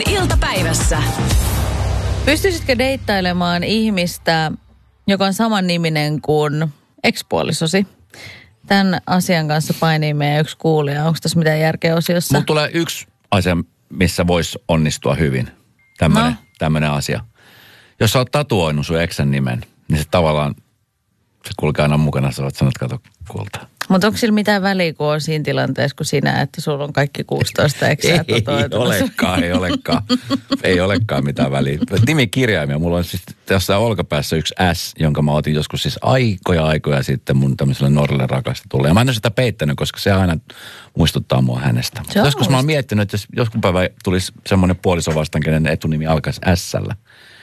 Iltapäivässä. Pystyisitkö deittailemaan ihmistä, joka on saman niminen kuin ex-puolisosi? Tämän asian kanssa painii meidän yksi kuulija. Onko tässä mitään järkeä osiossa? Mulla tulee yksi asia, missä voisi onnistua hyvin. Tämmöinen asia. Jos sä oot tatuoinut sun eksän nimen, niin se tavallaan, se kulkee aina mukana, sä voit sanoa, että kato kultaa. Mutta onko sillä mitään väliä, kun on siinä tilanteessa, kun sinä, että sulla on kaikki 16 eksää tatuoitunut? Ei olekaan mitään väliä. Nimikirjaimia. Mulla on siis tässä olkapäässä yksi S, jonka mä otin joskus siis aikoja sitten mun tämmöiselle nuorelle rakastetulle. Ja mä en ole sitä peittänyt, koska se aina muistuttaa mua hänestä. Joskus mä oon miettinyt, että jos joskus päivä tulisi semmoinen puoliso vastaan, kenen etunimi alkaisi S-llä.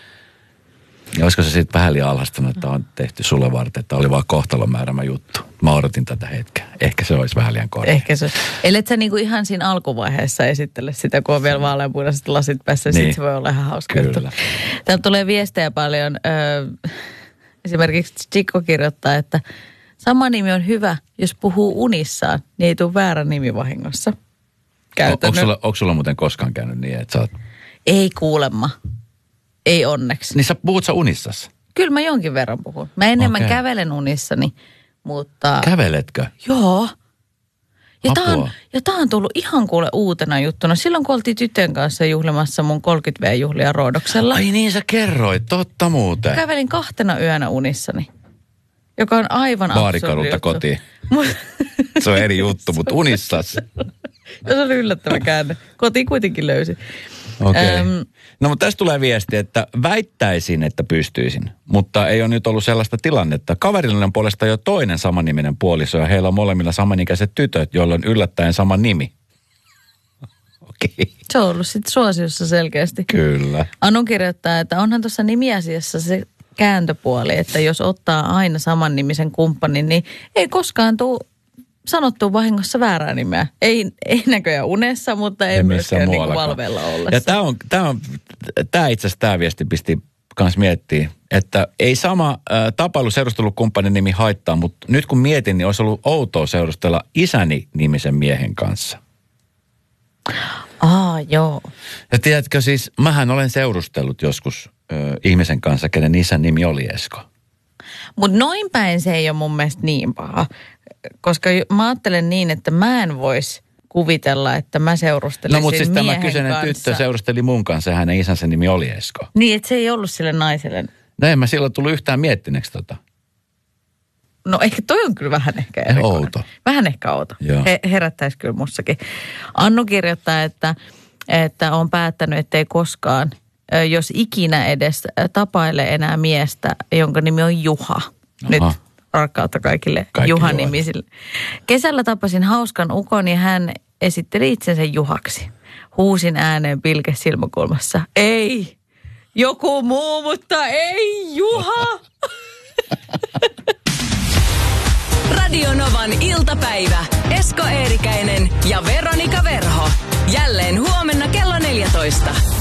Ja olisiko se sitten vähän liian alhastunut, että on tehty sulle varten, että oli vaan kohtalonmäärämä juttu. Mä odotin tätä hetkeä. Ehkä se olisi vähän liian korkea. Ehkä se. Ellet sä niinku ihan siinä alkuvaiheessa esittele sitä, kun on vielä vaaleanpunaiset lasit päässä. Niin. Sitten se voi olla ihan hauska. Kyllä. Täältä tulee viestejä paljon. Esimerkiksi Chico kirjoittaa, että sama nimi on hyvä, jos puhuu unissaan, niin ei tule väärä nimi vahingossa. Onko sulla muuten koskaan käynyt niin, että sä oot... Ei kuulemma. Ei onneksi. Niin puhut sä unissasi? Kyllä mä jonkin verran puhun. Mä enemmän kävelen unissani, mutta... Käveletkö? Joo. Ja tää on tullut ihan kuule uutena juttuna. Silloin kun oltiin tytön kanssa juhlimassa mun 30V-juhlia Roodoksella. Ai niin sä kerroit, totta muuten. Kävelin 2 yönä unissani, joka on aivan absurdi Baarikadulta kotiin. Se on eri juttu, mutta unissas. Se oli yllättävä käänne. Kotiin kuitenkin löysin. Okei. No mutta tästä tulee viesti, että väittäisin, että pystyisin, mutta ei ole nyt ollut sellaista tilannetta. Kaverilla on puolestaan jo toinen samanniminen puoliso ja heillä on molemmilla samanikäiset tytöt, joilla on yllättäen sama nimi. Okei. Se on ollut sitten suosiossa selkeästi. Kyllä. Anu kirjoittaa, että onhan tuossa nimiasiassa se kääntöpuoli, että jos ottaa aina samannimisen kumppanin, niin ei koskaan tule sanottu vahingossa väärää nimeä. Ei näköjään unessa, mutta ei myöskään niin valveilla ollessa. Ja tämä itse asiassa tämä viesti pisti kans miettiä, että ei sama tapailu-seurustelukumppanin nimi haittaa, mutta nyt kun mietin, niin olisi ollut outoa seurustella isäni nimisen miehen kanssa. Joo. Ja tiedätkö siis, mähän olen seurustellut joskus ihmisen kanssa, kenen isän nimi oli Esko. Mutta noin päin se ei ole mun mielestä niin paha. Koska mä ajattelen niin, että mä en vois kuvitella, että mä seurustelisin miehen kanssa. No mutta siis tämä kyseinen tyttö seurusteli mun kanssa ja hänen isänsä nimi oli Esko. Niin, että se ei ollut sille naiselle. No en mä silloin tullut yhtään miettineeksi tota. No ehkä toi on kyllä vähän ehkä erikoinen. Outo. Vähän ehkä outo. Herättäisi kyllä mussakin. Annu kirjoittaa, että on päättänyt, ettei koskaan, jos ikinä edes tapailee enää miestä, jonka nimi on Juha. Nyt rakkautta kaikille Juha-nimisille. Kesällä tapasin hauskan ukon ja hän esitteli itsensä Juhaksi. Huusin ääneen pilke silmäkulmassa. Ei, joku muu, mutta ei Juha. Radio Novan iltapäivä. Esko Eerikäinen ja Veronika Verho. Jälleen huomenna kello 14.